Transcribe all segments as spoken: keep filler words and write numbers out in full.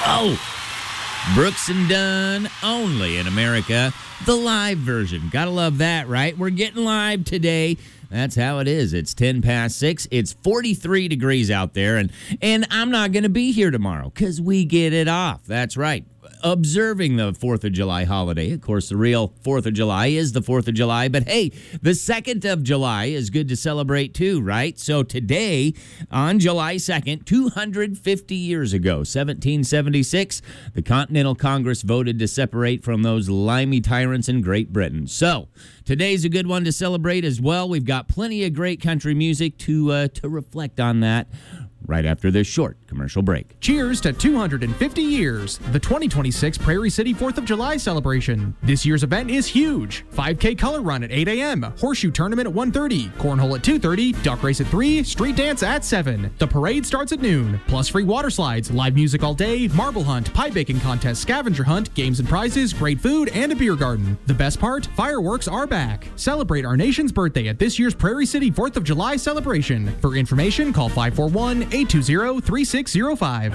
go. Brooks and Dunn, only in America. The live version. Gotta love that, right? We're getting live today. That's how it is. It's ten past six. It's forty-three degrees out there, and, and I'm not going to be here tomorrow because we get it off. That's right. Observing the fourth of July holiday. Of course, the real fourth of July is the fourth of July, but hey, the second of July is good to celebrate too, right? So today, on July second, two hundred fifty years ago, seventeen seventy-six, the Continental Congress voted to separate from those limey tyrants in Great Britain. So today's a good one to celebrate as well. We've got plenty of great country music to uh, to reflect on that right after this short commercial break. Cheers to two hundred fifty years, the twenty twenty-six Prairie City fourth of July celebration. This year's event is huge. five K color run at eight a.m., horseshoe tournament at one thirty, cornhole at two thirty, duck race at three, street dance at seven. The parade starts at noon, plus free water slides, live music all day, marble hunt, pie baking contest, scavenger hunt, games and prizes, great food, and a beer garden. The best part, fireworks are back. Celebrate our nation's birthday at this year's Prairie City fourth of July celebration. For information, call five four one, eight two zero, three six zero five.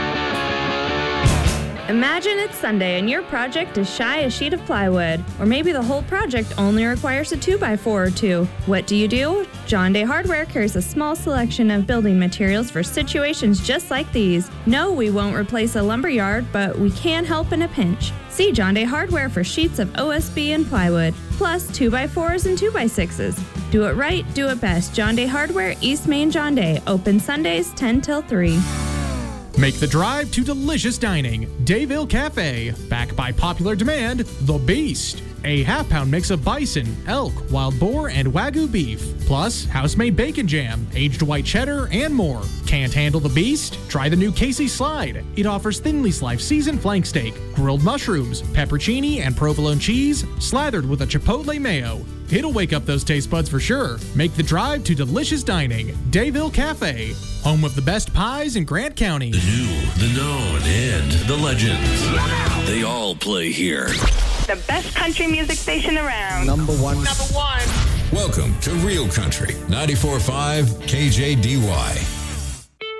Imagine it's Sunday and your project is shy a sheet of plywood, or maybe the whole project only requires a two by four or two. What do you do? John Day Hardware carries a small selection of building materials for situations just like these. No, we won't replace a lumber yard, but we can help in a pinch. See John Day Hardware for sheets of O S B and plywood, plus two by fours and two by sixes. Do it right, do it best. John Day Hardware, East Main John Day. Open Sundays ten till three. Make the drive to delicious dining. Dayville Cafe. Backed by popular demand, The Beast. A half-pound mix of bison, elk, wild boar, and Wagyu beef. Plus, house-made bacon jam, aged white cheddar, and more. Can't handle the beast? Try the new Casey Slide. It offers thinly sliced seasoned flank steak, grilled mushrooms, peppercini, and provolone cheese, slathered with a chipotle mayo. It'll wake up those taste buds for sure. Make the drive to delicious dining. Dayville Cafe. Home of the best pies in Grant County. The new, the known, and the legends. They all play here. The best country music station around. Number one. Number one. Welcome to Real Country, ninety-four point five K J D Y.